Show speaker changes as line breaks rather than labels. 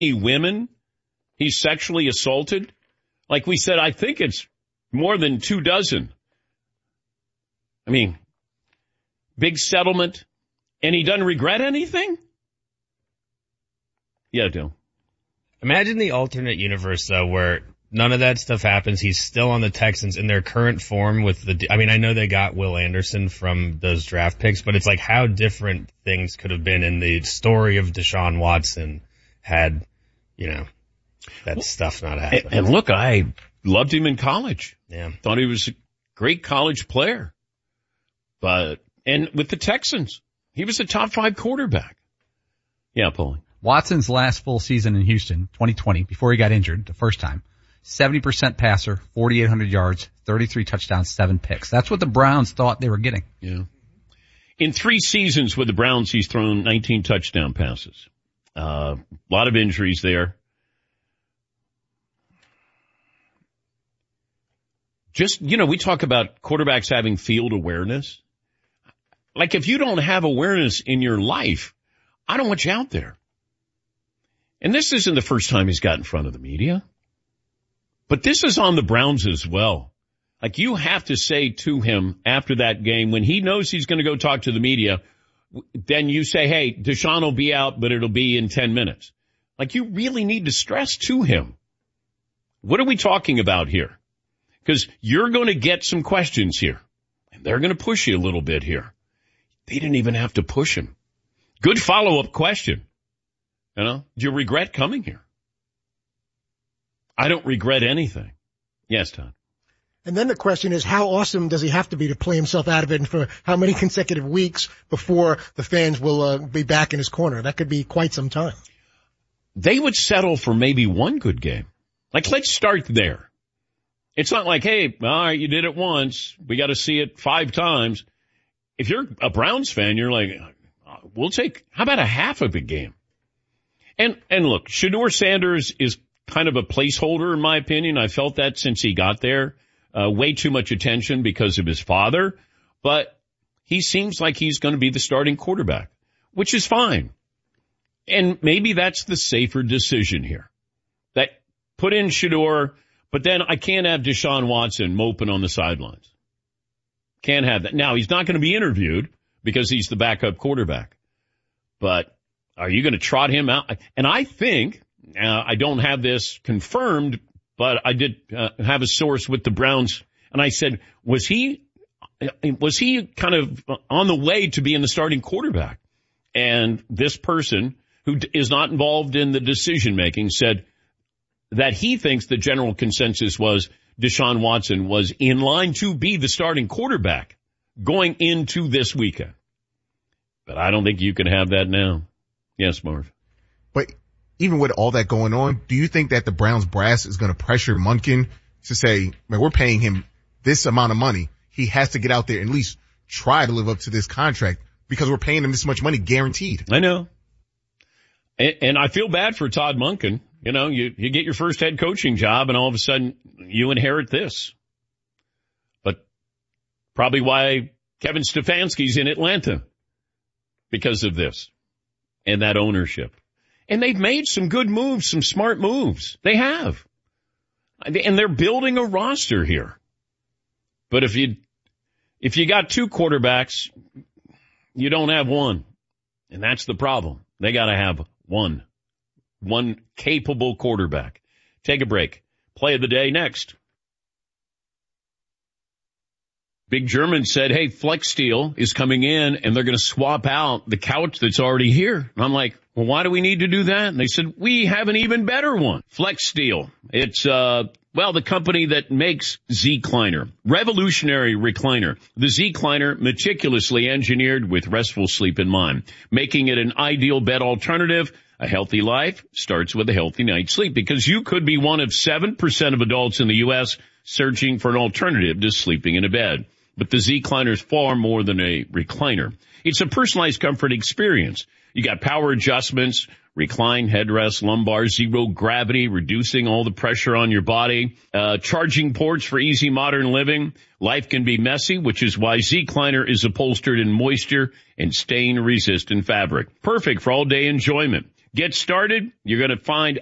women he's sexually assaulted? Like we said, I think it's more than 24. I mean, big settlement, and he doesn't regret anything? Yeah, I do.
Imagine the alternate universe, though, where none of that stuff happens. He's still on the Texans in their current form with I know they got Will Anderson from those draft picks, but it's like how different things could have been in the story of Deshaun Watson had, that stuff not happened.
And look, I loved him in college.
Yeah.
Thought he was a great college player. And with the Texans, he was a top 5 quarterback. Yeah, Paulie.
Watson's last full season in Houston, 2020, before he got injured the first time, 70% passer, 4,800 yards, 33 touchdowns, 7 picks. That's what the Browns thought they were getting.
Yeah. In 3 seasons with the Browns, he's thrown 19 touchdown passes. A lot of injuries there. Just, we talk about quarterbacks having field awareness. Like, if you don't have awareness in your life, I don't want you out there. And this isn't the first time he's got in front of the media. But this is on the Browns as well. Like, you have to say to him after that game, when he knows he's going to go talk to the media, then you say, hey, Deshaun will be out, but it'll be in 10 minutes. Like, you really need to stress to him. What are we talking about here? Because you're going to get some questions here. And they're going to push you a little bit here. They didn't even have to push him. Good follow-up question. Do you regret coming here? I don't regret anything. Yes, Todd.
And then the question is, how awesome does he have to be to play himself out of it, and for how many consecutive weeks before the fans will be back in his corner? That could be quite some time.
They would settle for maybe one good game. Like, let's start there. It's not like, hey, all right, you did it once. We got to see it 5 times. If you're a Browns fan, you're like, we'll take, how about a half of a game? And look, Shedeur Sanders is kind of a placeholder, in my opinion. I felt that since he got there. Way too much attention because of his father. But he seems like he's going to be the starting quarterback, which is fine. And maybe that's the safer decision here. That put in Shedeur, but then I can't have Deshaun Watson moping on the sidelines. Can't have that. Now, he's not going to be interviewed because he's the backup quarterback. But are you going to trot him out? And I think, I don't have this confirmed, but I did have a source with the Browns, and I said, was he kind of on the way to being the starting quarterback? And this person, who is not involved in the decision-making, said that he thinks the general consensus was Deshaun Watson was in line to be the starting quarterback going into this weekend. But I don't think you can have that now. Yes, Marv.
But even with all that going on, do you think that the Browns brass is going to pressure Monken to say, man, we're paying him this amount of money. He has to get out there and at least try to live up to this contract because we're paying him this much money guaranteed.
I know. And I feel bad for Todd Monken. You get your first head coaching job and all of a sudden you inherit this. But probably why Kevin Stefanski's in Atlanta because of this and that ownership. And they've made some good moves, some smart moves. They have. And they're building a roster here. But if you got 2 quarterbacks, you don't have one. And that's the problem. They got to have one capable quarterback. Take a break. Play of the day next. Big German said, hey, Flex Steel is coming in and they're going to swap out the couch that's already here. And I'm like, well, why do we need to do that? And they said, we have an even better one. Flex Steel. It's, the company that makes Z-Cliner. Revolutionary recliner. The Z-Cliner, meticulously engineered with restful sleep in mind, making it an ideal bed alternative. A healthy life starts with a healthy night's sleep, because you could be one of 7% of adults in the U.S. searching for an alternative to sleeping in a bed. But the Z-Cliner is far more than a recliner. It's a personalized comfort experience. You got power adjustments, recline headrest, lumbar, zero gravity, reducing all the pressure on your body, charging ports for easy modern living. Life can be messy, which is why Z-Cliner is upholstered in moisture and stain-resistant fabric. Perfect for all-day enjoyment. Get started. You're going to find